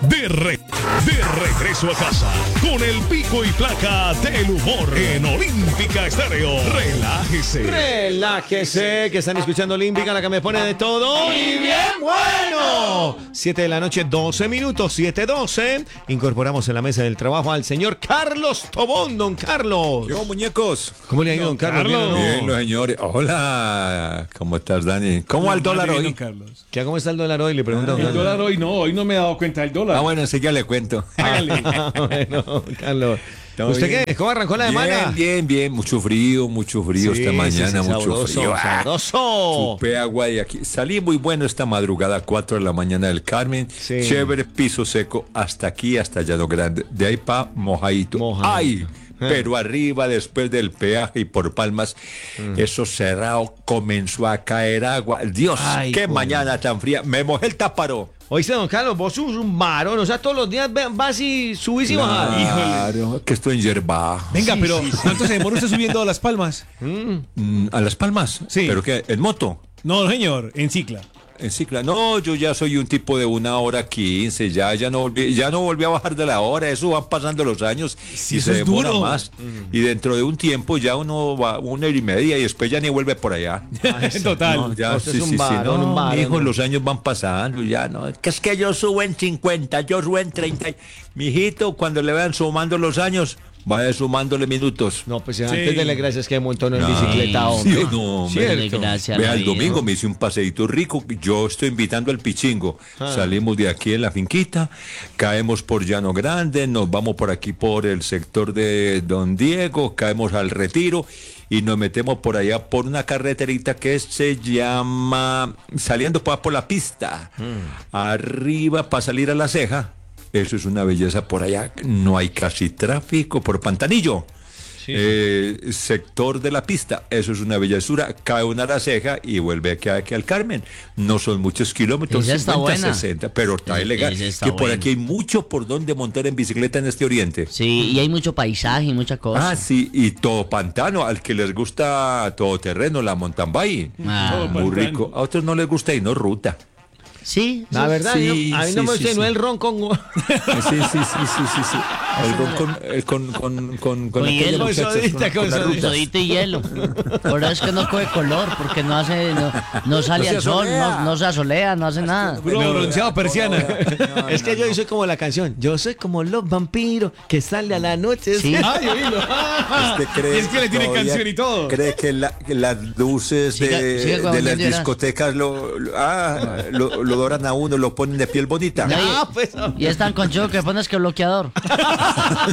De regreso a casa con el pico y placa del humor en Olímpica Estéreo. Relájese, que están escuchando Olímpica, la que me pone de todo y bien bueno. 7 de la noche, 12 minutos, 7:12. Incorporamos en la mesa del trabajo al señor Carlos Tobón. Don Carlos. Yo, muñecos. ¿Cómo le ha ido, don Carlos? Bien, los señores. Hola. ¿Cómo estás, Dani? ¿Cómo va el dólar hoy? ¿Qué, ¿Cómo está el dólar hoy? Le pregunto. El dólar hoy no me he dado cuenta del dólar. Bueno, enseguida le cuento. Hágale. Bueno, Carlos. ¿Usted bien? qué? ¿Cómo arrancó la semana? Bien. Mucho frío Sí, esta mañana, sí, mucho frío. Sabroso. Chupé agua de aquí. Salí muy bueno esta madrugada, 4 de la mañana del Carmen. Sí. Chévere, piso seco, hasta aquí, hasta Llano Grande. De ahí pa' mojadito. ¡Ay! Pero arriba, después del peaje y por Palmas, eso cerrado, comenzó a caer agua. Dios, Ay, qué joder. mañana tan fría. Me mojé el táparo. Oíste, don Carlos, vos sos un varón, o sea, todos los días vas y subís y bajás. Claro, que estoy en yerba. Venga, pero ¿cuánto se demora usted subiendo a Las Palmas? ¿A Las Palmas? Sí. ¿Pero qué? ¿En moto? No, señor, en cicla. En cicla. No, yo ya soy un tipo de 1:15, ya no volví a bajar de la hora, eso van pasando los años Sí, y eso se es demora duro. más. Y dentro de un tiempo ya uno va 1:30 y después ya ni vuelve por allá. Total. No, ya, Usted es un varón, un varón. hijo, los años van pasando, ya no. Que es que yo subo en 50, yo subo en 30. Mijito, cuando le vean sumando los años, vaya sumándole minutos. No, pues antes de las gracias que montó en bicicleta, Sí, hombre. no, hombre. ¿Cierto? Vea, el domingo me hice un paseíto rico. Yo estoy invitando al Pichingo. Salimos de aquí en la finquita, caemos por Llano Grande, nos vamos por aquí por el sector de Don Diego, caemos al Retiro y nos metemos por allá por una carreterita que se llama Saliendo por la pista. Arriba para salir a La Ceja. Eso es una belleza por allá. No hay casi tráfico por Pantanillo. Sector de la pista, eso es una bellezura. Cae una a La Ceja y vuelve aquí al Carmen. No son muchos kilómetros, Esa está 50, buena. 60, pero está elegante. Esa está Que por buena. aquí hay mucho por donde montar en bicicleta en este oriente. Sí, y hay mucho paisaje y mucha cosa. Ah, sí, y todo pantano, al que les gusta todo terreno, la mountain bike. Ah, Muy pantano. rico. A otros no les gusta y no ruta. sí. La verdad, Sí, a mí no me sí, gusta, sí. no el ron con... Sí. El con Con hielo. aquella muchacha, Sodita, con las sodita. rutas. Sodita y hielo. Por eso es que no coge color, porque no hace, no sale No se al sol, asolea. no se asolea, no hace nada. Bronceado persiana. Es que yo soy como la canción. Yo soy como los vampiros que sale a la noche. Sí. Ay, oílo. Cree Y es que le tiene todavía canción y todo. Cree que las luces Siga de las guaguaneando, verás. discotecas lo doran a uno, lo ponen de piel bonita. No, Ah, pues... Y es tan conchudo que pones que bloqueador.